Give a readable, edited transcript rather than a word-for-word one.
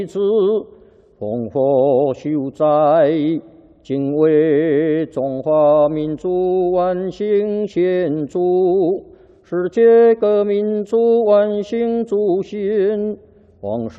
子烽火秀哉，敬为中华民族万幸献祝，世界各民族万幸祝新。皇上